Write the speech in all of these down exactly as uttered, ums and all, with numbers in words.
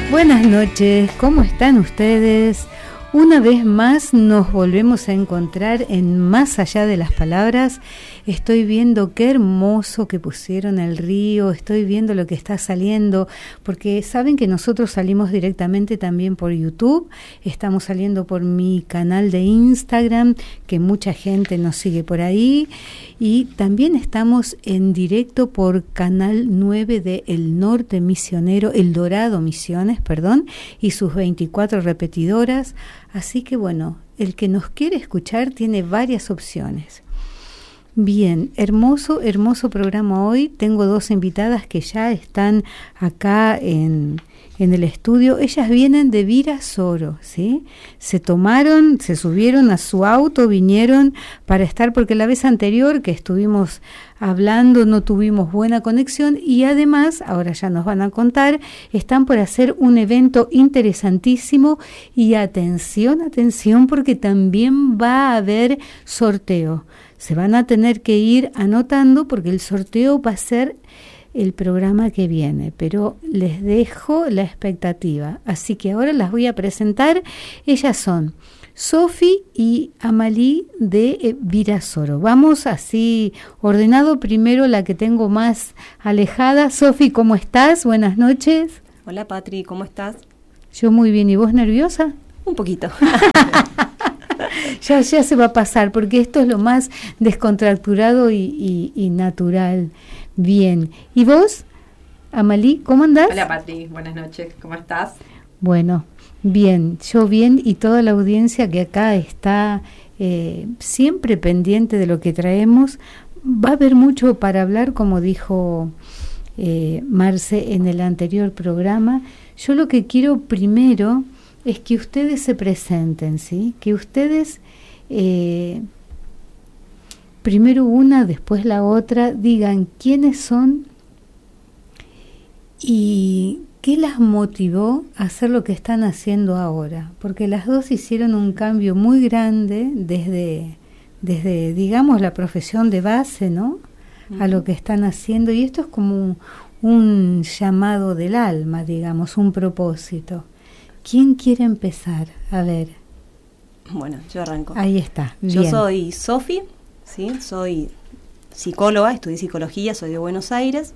Buenas noches, ¿cómo están ustedes? Una vez más nos volvemos a encontrar en Más Allá de las Palabras. Estoy viendo qué hermoso que pusieron el río, estoy viendo lo que está saliendo, porque saben que nosotros salimos directamente también por YouTube, estamos saliendo por mi canal de Instagram, que mucha gente nos sigue por ahí, y también estamos en directo por Canal nueve de El Norte Misionero, El Dorado Misiones, perdón, y sus veinticuatro repetidoras. Así que bueno, el que nos quiere escuchar tiene varias opciones. Bien, hermoso, hermoso programa hoy. Tengo dos invitadas que ya están acá en, en el estudio. Ellas vienen de Virasoro, ¿sí? Se tomaron, se subieron a su auto, vinieron para estar, porque la vez anterior que estuvimos hablando no tuvimos buena conexión y además, ahora ya nos van a contar, están por hacer un evento interesantísimo y atención, atención, porque también va a haber sorteo. Se van a tener que ir anotando porque el sorteo va a ser el programa que viene, pero les dejo la expectativa. Así que ahora las voy a presentar. Ellas son Sofi y Amalí de eh, Virasoro. Vamos así ordenado. Primero la que tengo más alejada. Sofi, ¿cómo estás? Buenas noches. Hola Patri, ¿cómo estás? Yo muy bien. ¿Y vos nerviosa? Un poquito. Ya, ya se va a pasar, porque esto es lo más descontracturado y, y, y natural. Bien. ¿Y vos, Amalí, cómo andás? Hola Patri, buenas noches, ¿cómo estás? Bueno, bien, yo bien y toda la audiencia que acá está eh, siempre pendiente de lo que traemos. Va a haber mucho para hablar, como dijo eh, Marce en el anterior programa. Yo lo que quiero primero es que ustedes se presenten, ¿sí? Que ustedes, eh, primero una, después la otra, digan quiénes son y qué las motivó a hacer lo que están haciendo ahora. Porque las dos hicieron un cambio muy grande desde, desde digamos, la profesión de base, ¿no? Uh-huh. A lo que están haciendo. Y esto es como un, un llamado del alma, digamos, un propósito. ¿Quién quiere empezar? A ver. Bueno, yo arranco. Ahí está. Yo bien. soy Sofi, ¿sí? Soy psicóloga, estudié psicología, soy de Buenos Aires.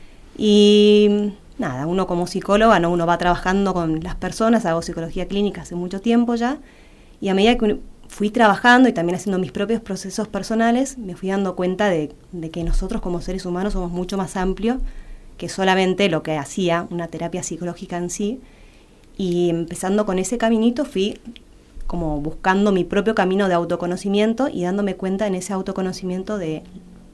Y nada, uno como psicóloga, ¿no? Uno va trabajando con las personas, hago psicología clínica hace mucho tiempo ya. Y a medida que fui trabajando y también haciendo mis propios procesos personales, me fui dando cuenta de, de que nosotros como seres humanos somos mucho más amplios que solamente lo que hacía una terapia psicológica en sí. Y empezando con ese caminito fui como buscando mi propio camino de autoconocimiento y dándome cuenta en ese autoconocimiento de,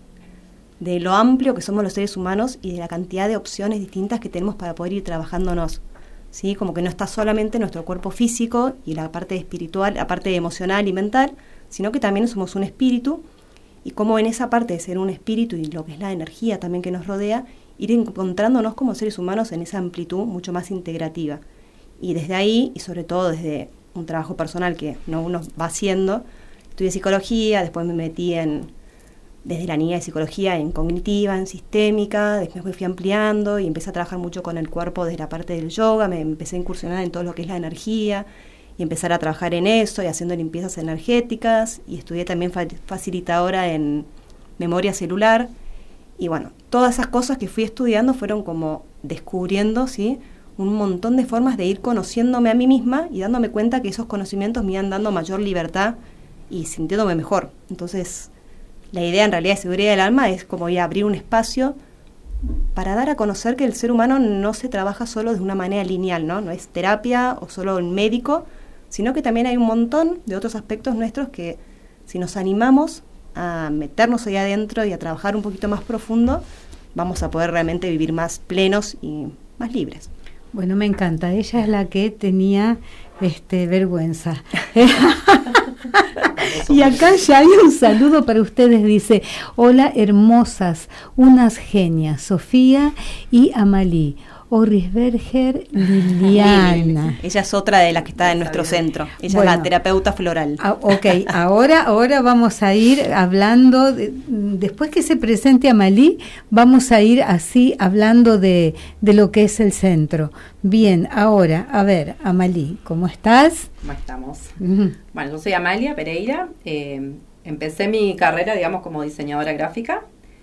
de lo amplio que somos los seres humanos y de la cantidad de opciones distintas que tenemos para poder ir trabajándonos, ¿sí? Como que no está solamente nuestro cuerpo físico y la parte espiritual, la parte emocional y mental, sino que también somos un espíritu y como en esa parte de ser un espíritu y lo que es la energía también que nos rodea, ir encontrándonos como seres humanos en esa amplitud mucho más integrativa. Y desde ahí, y sobre todo desde un trabajo personal que no uno va haciendo, estudié psicología, después me metí en, desde la niña de psicología, en cognitiva, en sistémica, después me fui ampliando y empecé a trabajar mucho con el cuerpo desde la parte del yoga, me empecé a incursionar en todo lo que es la energía y empezar a trabajar en eso y haciendo limpiezas energéticas y estudié también fa- facilitadora en memoria celular y bueno, todas esas cosas que fui estudiando fueron como descubriendo, ¿sí?, un montón de formas de ir conociéndome a mí misma y dándome cuenta que esos conocimientos me iban dando mayor libertad y sintiéndome mejor. Entonces, la idea en realidad de seguridad del alma es como ir a abrir un espacio para dar a conocer que el ser humano no se trabaja solo de una manera lineal, ¿no? No es terapia o solo un médico, sino que también hay un montón de otros aspectos nuestros que si nos animamos a meternos ahí adentro y a trabajar un poquito más profundo, vamos a poder realmente vivir más plenos y más libres. Bueno, me encanta. Ella es la que tenía este vergüenza. Y acá ya hay un saludo para ustedes. Dice, hola hermosas, unas genias, Sofía y Amalí. Orrisberger Liliana. Ella es otra de las que está en nuestro centro. Ella bueno, es la terapeuta floral. Ah, ok, ahora, ahora vamos a ir hablando, de, después que se presente Amalí, vamos a ir así hablando de, de lo que es el centro. Bien, ahora, a ver, Amalí, ¿cómo estás? ¿Cómo estamos? Uh-huh. Bueno, yo soy Amalia Pereira. Eh, empecé mi carrera, digamos, como diseñadora gráfica.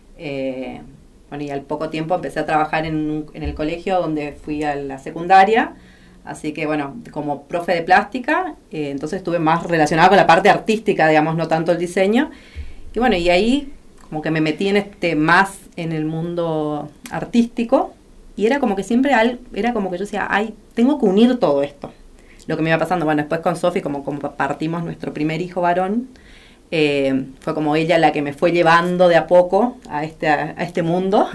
Eh, Bueno, y al poco tiempo empecé a trabajar en, un, en el colegio donde fui a la secundaria, así que bueno, como profe de plástica, eh, entonces estuve más relacionada con la parte artística, digamos, no tanto el diseño, y bueno, y ahí como que me metí en este más en el mundo artístico, y era como que siempre, al, era como que yo decía, ay, tengo que unir todo esto, lo que me iba pasando, bueno, después con Sofi, como, como partimos nuestro primer hijo varón, Eh, fue como ella la que me fue llevando de a poco a este, a, a este mundo.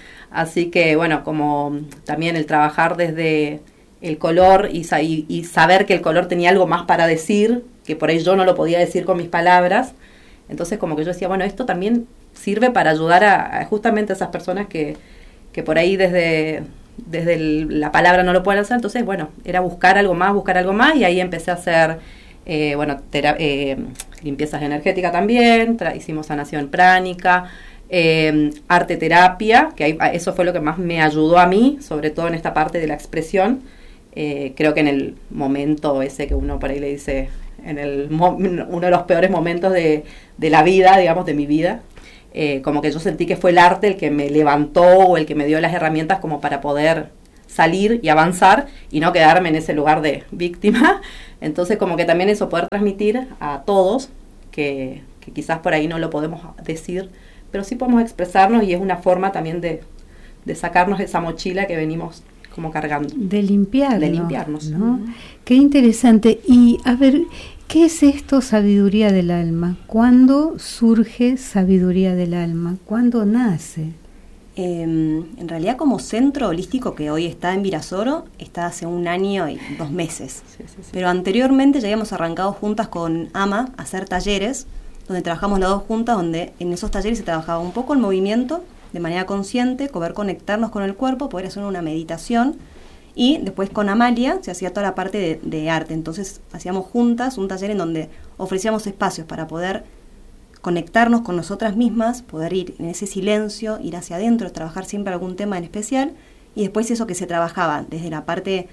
Así que bueno, como también el trabajar desde el color y, y, y saber que el color tenía algo más para decir, que por ahí yo no lo podía decir con mis palabras. Entonces como que yo decía, bueno, esto también sirve para ayudar a, a justamente a esas personas que, que por ahí desde, desde el, la palabra no lo pueden hacer. Entonces bueno, era buscar algo más, buscar algo más, y ahí empecé a hacer Eh, bueno, tera- eh, limpiezas energéticas también, tra- hicimos sanación pránica, eh, arte terapia, que ahí, eso fue lo que más me ayudó a mí, sobre todo en esta parte de la expresión. Eh, creo que en el momento ese que uno por ahí le dice, en el mo- uno de los peores momentos de, de la vida, digamos, de mi vida, eh, como que yo sentí que fue el arte el que me levantó o el que me dio las herramientas como para poder salir y avanzar y no quedarme en ese lugar de víctima. Entonces como que también eso, poder transmitir a todos, que, que quizás por ahí no lo podemos decir, pero sí podemos expresarnos, y es una forma también de, de sacarnos esa mochila que venimos como cargando. De limpiarnos. De limpiarnos. ¿No? Uh-huh. Qué interesante. Y a ver, ¿qué es esto, sabiduría del alma? ¿Cuándo surge sabiduría del alma? ¿Cuándo nace? Eh, en realidad, como centro holístico que hoy está en Virasoro, está hace un año y dos meses. Sí, sí, sí. Pero anteriormente ya habíamos arrancado juntas con Ama a hacer talleres, donde trabajamos las dos juntas, donde en esos talleres se trabajaba un poco el movimiento de manera consciente, poder conectarnos con el cuerpo, poder hacer una meditación, y después con Amalia se hacía toda la parte de, de arte. Entonces hacíamos juntas un taller en donde ofrecíamos espacios para poder conectarnos con nosotras mismas, poder ir en ese silencio, ir hacia adentro, trabajar siempre algún tema en especial, y después eso que se trabajaba desde la parte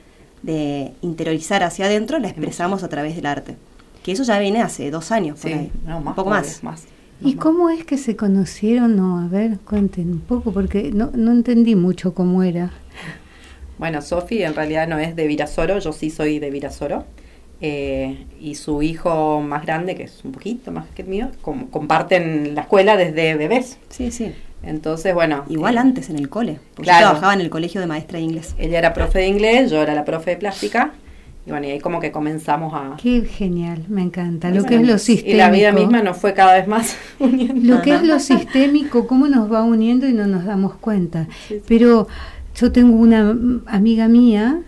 de interiorizar hacia adentro, la expresamos a través del arte. Que eso ya viene hace dos años, por sí, ahí, no, más, un poco más. más. ¿Y cómo es que se conocieron? No, a ver, cuenten un poco, porque no, no entendí mucho cómo era. Bueno, Sofi en realidad no es de Virasoro, yo sí soy de Virasoro. Eh, y su hijo más grande, que es un poquito más que el mío, com- comparten la escuela desde bebés. Sí, sí. Entonces, bueno. Igual eh, antes en el cole, porque claro. yo trabajaba en el colegio de maestra de inglés. Ella era profe de inglés, yo era la profe de plástica, y bueno, y ahí como que comenzamos a... Qué genial, me encanta. Lo bueno, que es lo sistémico. Y la vida misma nos fue cada vez más uniendo. Lo que es lo sistémico, cómo nos va uniendo y no nos damos cuenta. Sí, sí. Pero yo tengo una amiga mía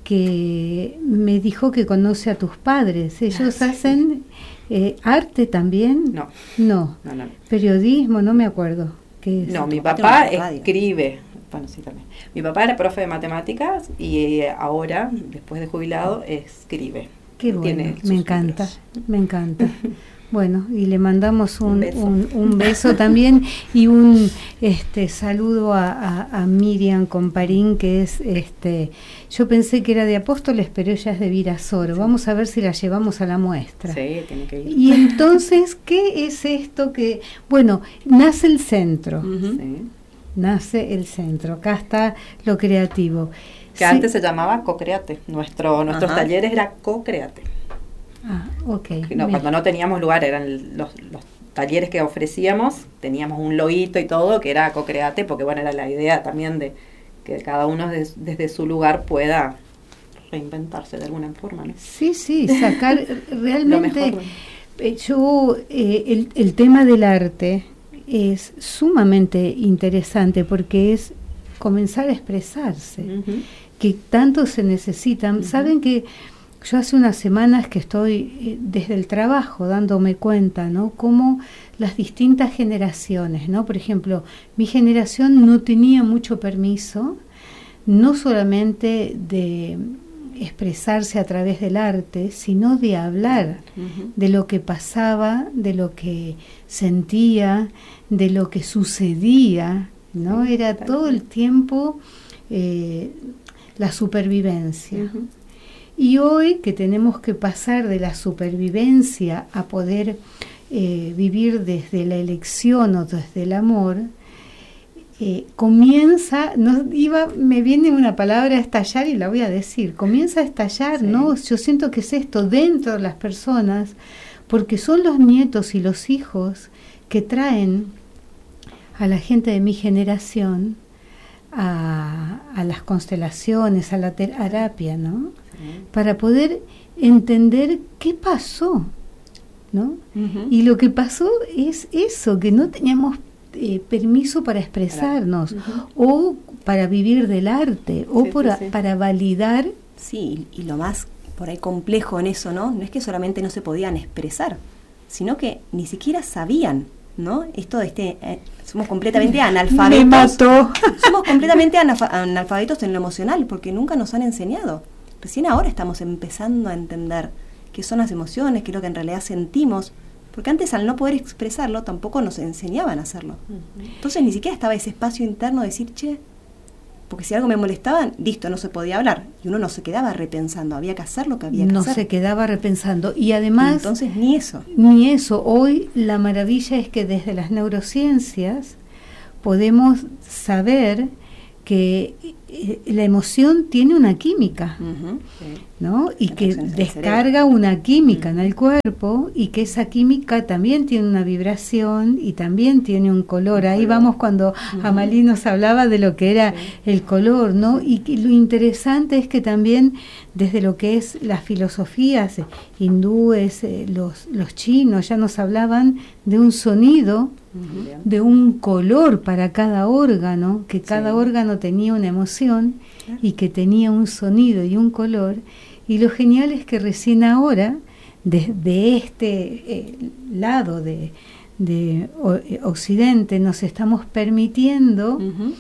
que me dijo que conoce a tus padres. ¿Ellos sí. hacen eh, arte también? No. no. No. No, Periodismo, no me acuerdo. ¿Qué es? No, mi papá escribe. Bueno, sí, también. Mi papá era profe de matemáticas y ahora, después de jubilado, escribe. Qué bueno, me encanta, libros. me encanta. Bueno, y le mandamos un, un, beso. un, un beso también y un este saludo a, a, a Miriam Comparín, que es, este yo pensé que era de Apóstoles, pero ella es de Virasoro. Sí. Vamos a ver si la llevamos a la muestra. Sí, tiene que ir. Y entonces, ¿qué es esto que...? Bueno, nace el centro. Uh-huh. Sí. Nace el centro. Acá está lo creativo. Que sí. Antes se llamaba Co-Create. Nuestro, nuestros Ajá. talleres era Co-Create. Ah, ok. No, cuando no teníamos lugar, eran los, los talleres que ofrecíamos, teníamos un loguito y todo, que era Co-Create, porque bueno, era la idea también de que cada uno des, desde su lugar pueda reinventarse de alguna forma, ¿no? Sí, sí, sacar realmente... eh, yo, eh, el, el tema del arte es sumamente interesante porque es comenzar a expresarse, uh-huh. que tanto se necesitan. Uh-huh. Saben que yo hace unas semanas que estoy eh, desde el trabajo dándome cuenta, ¿no? Cómo las distintas generaciones, ¿no? Por ejemplo, mi generación no tenía mucho permiso no solamente de expresarse a través del arte, sino de hablar uh-huh. de lo que pasaba, de lo que sentía, de lo que sucedía, ¿no? Sí, era todo el tiempo eh, la supervivencia. Uh-huh. Y hoy que tenemos que pasar de la supervivencia a poder eh, vivir desde la elección o desde el amor, eh, comienza, no, iba, me viene una palabra a estallar y la voy a decir, comienza a estallar, sí. ¿no? Yo siento que es esto dentro de las personas, porque son los nietos y los hijos que traen a la gente de mi generación a, a las constelaciones, a la terapia, ¿no? Sí. Para poder entender qué pasó, ¿no? Uh-huh. Y lo que pasó es eso, que no teníamos eh, permiso para expresarnos, uh-huh. o para vivir del arte, o sí, por, sí, sí. para validar. Sí, y lo más por ahí complejo en eso, ¿no? No es que solamente no se podían expresar, sino que ni siquiera sabían, ¿no? Esto de este, eh, somos completamente analfabetos. Me mató. Somos completamente analfa- analfabetos en lo emocional, porque nunca nos han enseñado. Recién ahora estamos empezando a entender qué son las emociones, qué es lo que en realidad sentimos, porque antes al no poder expresarlo tampoco nos enseñaban a hacerlo. Uh-huh. Entonces ni siquiera estaba ese espacio interno de decir, che, porque si algo me molestaba, listo, no se podía hablar. Y uno no se quedaba repensando, había que hacer lo que había que no hacer. No se quedaba repensando. Y además... Y entonces ni eso. Ni eso. Hoy la maravilla es que desde las neurociencias podemos saber que eh, la emoción tiene una química, uh-huh. ¿no? Y que descarga una química uh-huh. en el cuerpo, y que esa química también tiene una vibración y también tiene un color. Un Ahí color. Vamos cuando uh-huh. Amalí nos hablaba de lo que era sí. el color, ¿no? Y que lo interesante es que también desde lo que es las filosofías hindúes, eh, los, los chinos ya nos hablaban de un sonido, uh-huh. de un color para cada órgano, que cada sí. órgano tenía una emoción claro. y que tenía un sonido y un color. Y lo genial es que recién ahora, desde este eh, lado de, de o, eh, Occidente, nos estamos permitiendo uh-huh.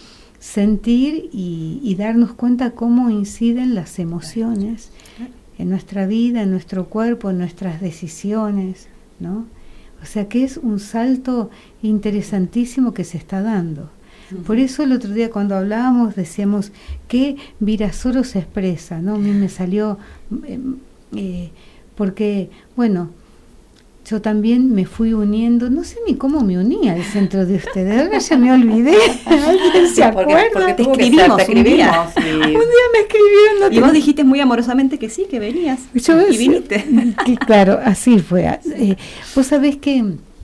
sentir y, y darnos cuenta cómo inciden las emociones claro. en nuestra vida, en nuestro cuerpo, en nuestras decisiones, ¿no? O sea que es un salto interesantísimo que se está dando. Uh-huh. Por eso el otro día cuando hablábamos decíamos que Virasoro se expresa, ¿no? A mí me salió, eh, eh, porque, bueno, yo también me fui uniendo, no sé ni cómo me uní al centro de ustedes, ahora ya me olvidé, ¿alguien se acuerda? Porque, porque te escribimos, te escribimos un día, y... un día me escribieron. No y vos dijiste muy amorosamente que sí, que venías, yo y viniste. Que, claro, así fue. Eh, vos sabés que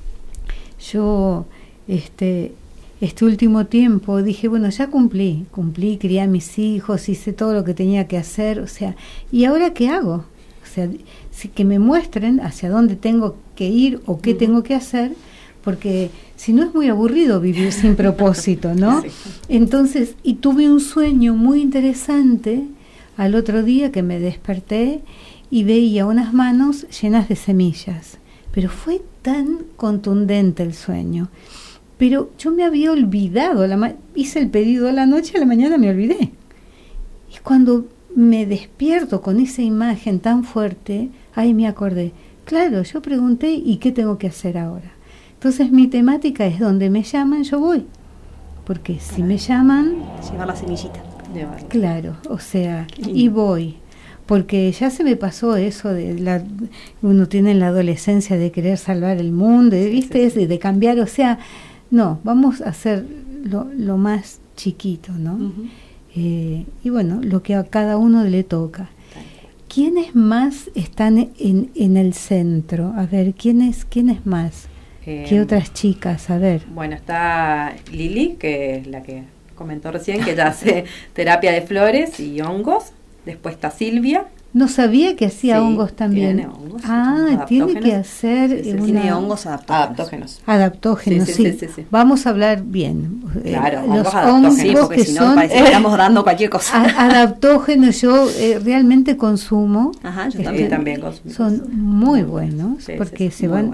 yo, este, este último tiempo dije, bueno, ya cumplí, cumplí, crié a mis hijos, hice todo lo que tenía que hacer, o sea, ¿y ahora qué hago? O sea, que me muestren hacia dónde tengo que ir o qué uh-huh. tengo que hacer, porque si no es muy aburrido vivir sin propósito, ¿no? Sí. Entonces, y tuve un sueño muy interesante al otro día que me desperté y veía unas manos llenas de semillas, pero fue tan contundente el sueño. Pero yo me había olvidado, la ma- hice el pedido a la noche, a la mañana me olvidé. Y cuando me despierto con esa imagen tan fuerte, ahí me acordé, claro, yo pregunté, ¿y qué tengo que hacer ahora? Entonces mi temática es donde me llaman, yo voy. Porque si me llaman... Llevar la semillita. Claro, o sea, y voy. Porque ya se me pasó eso de la... Uno tiene en la adolescencia de querer salvar el mundo, sí, ¿viste? Sí, sí. De, de cambiar, o sea, no, vamos a hacer lo, lo más chiquito, ¿no? Uh-huh. Eh, y bueno, lo que a cada uno le toca. ¿Quiénes más están en, en el centro? A ver, ¿quiénes, quiénes más? Eh, ¿Qué otras chicas? A ver. Bueno, está Lili, que es la que comentó recién, que ella hace terapia de flores y hongos. Después está Silvia. No sabía que hacía sí, hongos también. Tiene hongos. Ah, tiene que hacer sí, sí, una... Tiene hongos adaptógenos. Adaptógenos, sí, sí, sí, sí, sí. Vamos a hablar bien. Claro, eh, los hongos sí, porque que si son, no parece que estamos dando cualquier cosa. A, adaptógenos yo eh, realmente consumo. Ajá, yo este, también. también consumo. Son muy buenos, sí, porque sí, sí, se van... buenos.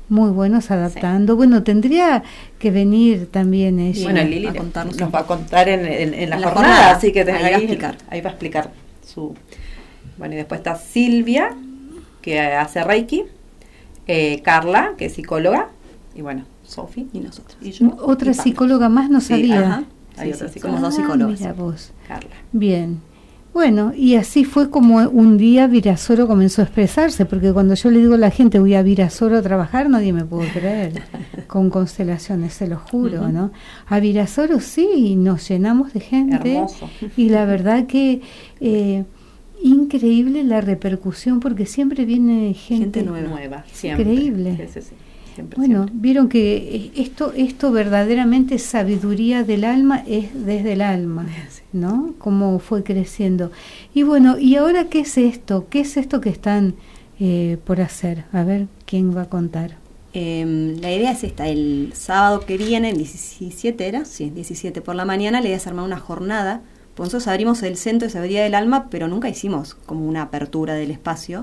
muy buenos adaptando. Sí. Bueno, tendría que venir también ella. Bueno, Lili a contarnos, nos va a contar en, en, en la, en la jornada, jornada, así que te, ahí, ahí, va a explicar. ahí va a explicar su... Bueno, y después está Silvia, que hace Reiki, eh, Carla, que es psicóloga, y bueno, Sofi y nosotros. Y yo, otra y psicóloga más no sabía. Sí, ajá, hay sí, otra sí, psicóloga. Somos dos psicólogas. Mira vos. Carla. Bien. Bueno, y así fue como un día Virasoro comenzó a expresarse, porque cuando yo le digo a la gente voy a Virasoro a trabajar, nadie me puede creer, con constelaciones, se lo juro, uh-huh. ¿no? A Virasoro sí, nos llenamos de gente. Hermoso. Y la verdad que eh, increíble la repercusión, porque siempre viene gente, gente nueva, nueva siempre. Increíble. Sí, sí, sí. Siempre, bueno, siempre. vieron que esto, esto verdaderamente sabiduría del alma es desde el alma, sí. ¿no? Cómo fue creciendo. Y bueno, ¿y ahora qué es esto? ¿Qué es esto que están eh, por hacer? A ver, ¿quién va a contar? Eh, la idea es esta, el sábado que viene, el diecisiete era, sí, diecisiete por la mañana, la idea es armar una jornada. Pues nosotros abrimos el centro de sabiduría del alma, pero nunca hicimos como una apertura del espacio.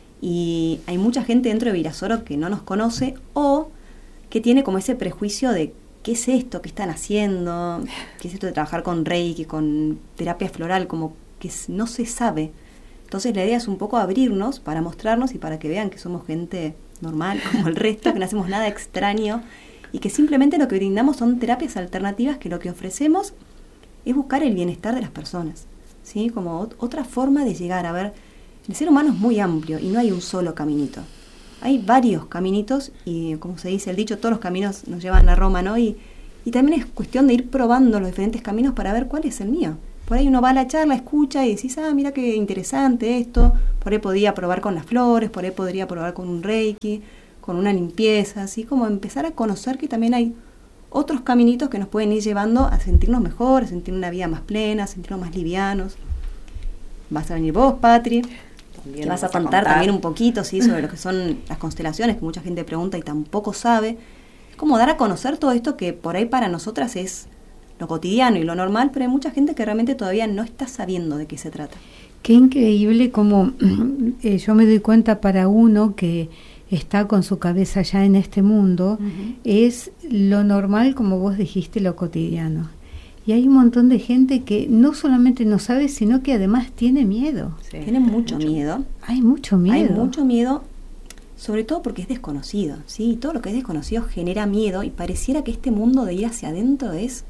Y hay mucha gente dentro de Virasoro que no nos conoce o que tiene como ese prejuicio de qué es esto, qué están haciendo, qué es esto de trabajar con Reiki, con terapia floral, como que no se sabe. Entonces la idea es un poco abrirnos para mostrarnos y para que vean que somos gente normal como el resto, que no hacemos nada extraño y que simplemente lo que brindamos son terapias alternativas, que lo que ofrecemos es buscar el bienestar de las personas, ¿sí? Como ot- otra forma de llegar a ver. El ser humano es muy amplio y no hay un solo caminito. Hay varios caminitos y, como se dice el dicho, todos los caminos nos llevan a Roma, ¿no? Y, y también es cuestión de ir probando los diferentes caminos para ver cuál es el mío. Por ahí uno va a la charla, escucha y decís, ah, mira qué interesante esto. Por ahí podría probar con las flores, por ahí podría probar con un Reiki, con una limpieza, así como empezar a conocer que también hay otros caminitos que nos pueden ir llevando a sentirnos mejor, a sentir una vida más plena, a sentirnos más livianos. Vas a venir vos, Patri. Que vas a contar, contar también un poquito, sí, sobre lo que son las constelaciones, que mucha gente pregunta y tampoco sabe. Es como dar a conocer todo esto que por ahí para nosotras es lo cotidiano y lo normal, pero hay mucha gente que realmente todavía no está sabiendo de qué se trata. Qué increíble como eh, yo me doy cuenta para uno que está con su cabeza ya en este mundo, uh-huh. es lo normal, como vos dijiste, lo cotidiano. Y hay un montón de gente que no solamente no sabe, sino que además tiene miedo. Sí, tiene mucho, mucho miedo. Hay mucho miedo. Hay mucho miedo, sobre todo porque es desconocido, ¿sí? Todo lo que es desconocido genera miedo y pareciera que este mundo de ir hacia adentro es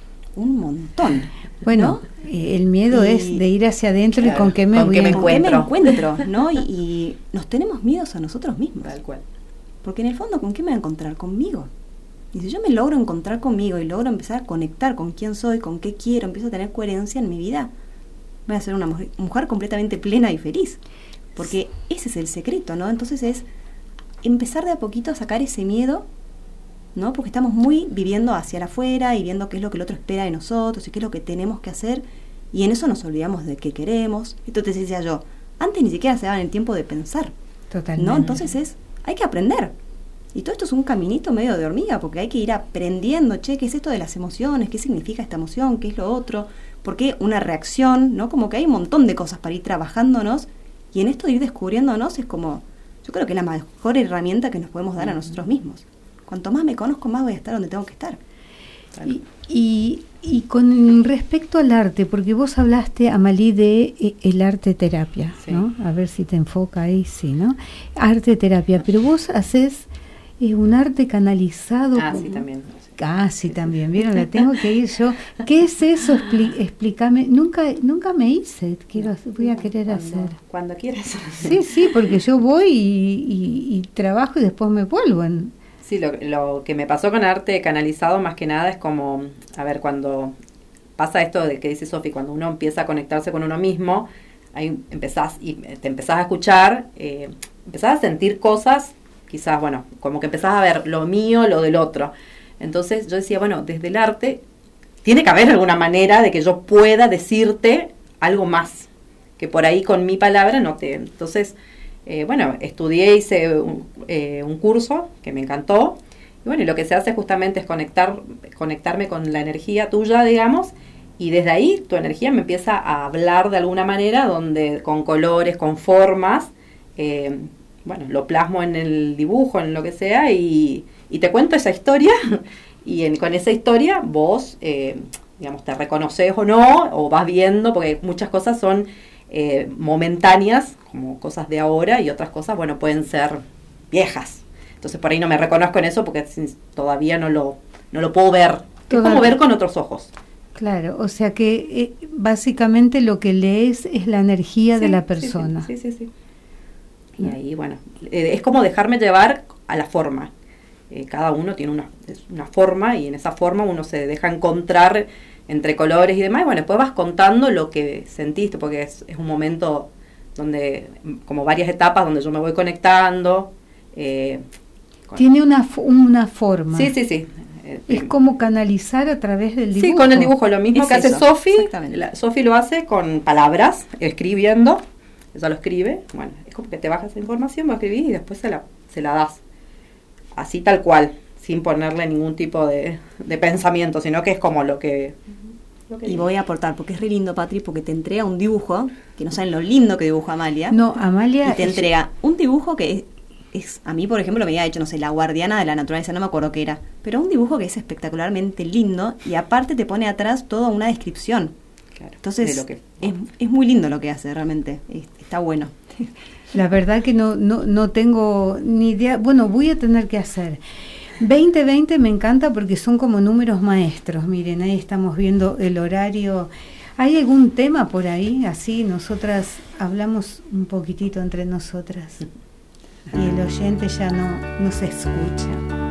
un montón. Bueno, ¿no? El miedo y, es de ir hacia adentro, claro, y con qué me, con voy qué a me encuentro. ¿Con qué me encuentro? ¿No? Y, y nos tenemos miedos a nosotros mismos. Tal cual. Porque en el fondo, ¿con qué me voy a encontrar? Conmigo. Y si yo me logro encontrar conmigo y logro empezar a conectar con quién soy, con qué quiero, empiezo a tener coherencia en mi vida, voy a ser una mujer, mujer completamente plena y feliz. Porque ese es el secreto, ¿no? Entonces es empezar de a poquito a sacar ese miedo, ¿no? Porque estamos muy viviendo hacia la afuera y viendo qué es lo que el otro espera de nosotros y qué es lo que tenemos que hacer. Y en eso nos olvidamos de qué queremos. Entonces decía yo, antes ni siquiera se daban el tiempo de pensar. Totalmente. ¿No? Entonces es, hay que aprender. Y todo esto es un caminito medio de hormiga, porque hay que ir aprendiendo, che, ¿qué es esto de las emociones? ¿Qué significa esta emoción? ¿Qué es lo otro? ¿Por qué una reacción? ¿No? Como que hay un montón de cosas para ir trabajándonos, y en esto de ir descubriéndonos es como, yo creo que es la mejor herramienta que nos podemos dar a nosotros mismos. Cuanto más me conozco, más voy a estar donde tengo que estar. Y, y, y con respecto al arte, porque vos hablaste, Amalí, de eh, el arte terapia, sí. ¿no? A ver si te enfoca ahí, sí, ¿no? Arte terapia, pero vos haces... Es un arte canalizado. Ah, sí, también. Ah, sí, también. ¿Vieron? La tengo que ir yo. ¿Qué es eso? Expli- explícame. Nunca nunca me hice. Quiero, voy a querer cuando, hacer. Cuando quieras. Sí, sí, porque yo voy y, y, y trabajo y después me vuelvo. En... Sí, lo, lo que me pasó con arte canalizado más que nada es como, a ver, cuando pasa esto de que dice Sofi, cuando uno empieza a conectarse con uno mismo, ahí empezás y te empezás a escuchar, eh, empezás a sentir cosas. Quizás, bueno, como que empezás a ver lo mío, lo del otro. Entonces yo decía, bueno, desde el arte tiene que haber alguna manera de que yo pueda decirte algo más, que por ahí con mi palabra no te... Entonces, eh, bueno, estudié, hice un, eh, un curso que me encantó. Y bueno, y lo que se hace justamente es conectar, conectarme con la energía tuya, digamos, y desde ahí tu energía me empieza a hablar de alguna manera, donde con colores, con formas... Eh, bueno, lo plasmo en el dibujo, en lo que sea, y, y te cuento esa historia, y en, con esa historia vos, eh, digamos, te reconoces o no, o vas viendo, porque muchas cosas son eh, momentáneas, como cosas de ahora, y otras cosas, bueno, pueden ser viejas. Entonces por ahí no me reconozco en eso, porque todavía no lo, no lo puedo ver. Es como ver con otros ojos. Claro, o sea que eh, básicamente lo que lees es la energía sí, de la persona. Sí, sí, sí. sí, sí. Y ahí, bueno, eh, es como dejarme llevar a la forma. Eh, cada uno tiene una, una forma, y en esa forma uno se deja encontrar entre colores y demás. Y bueno, después vas contando lo que sentiste, porque es, es un momento donde, como varias etapas, donde yo me voy conectando. Eh, con... Tiene una, una forma. Sí, sí, sí. Es como canalizar a través del dibujo. Sí, con el dibujo, lo mismo es que eso, hace Sofi. Sofi lo hace con palabras, escribiendo. Ella lo escribe. Bueno, es como que te bajas esa información, vas a escribir y después se la, se la das. Así tal cual, sin ponerle ningún tipo de, de pensamiento, sino que es como lo que... Lo que y digo. voy a aportar, porque es re lindo, Patri, porque te entrega un dibujo, que no saben lo lindo que dibuja Amalia. No, Amalia... Y te entrega un dibujo que... Es, Es, a mí, por ejemplo, me había hecho, no sé, la guardiana de la naturaleza, no me acuerdo qué era, pero un dibujo que es espectacularmente lindo y aparte te pone atrás toda una descripción. Claro, entonces, de lo que... es, es muy lindo lo que hace, realmente, es, está bueno. La verdad que no, no, no tengo ni idea, bueno, voy a tener que hacer. veinte veinte me encanta porque son como números maestros, miren, ahí estamos viendo el horario. ¿Hay algún tema por ahí? Así nosotras hablamos un poquitito entre nosotras. Y el oyente ya no, no se escucha.